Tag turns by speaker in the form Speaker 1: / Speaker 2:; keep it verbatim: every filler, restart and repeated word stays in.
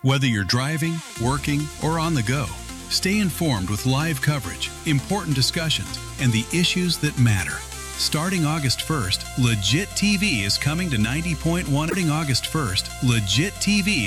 Speaker 1: Whether you're driving, working, or on the go, stay informed with live coverage, important discussions, and the issues that matter. Starting August first, Legit T V is coming to ninety point one. Starting August first, Legit T V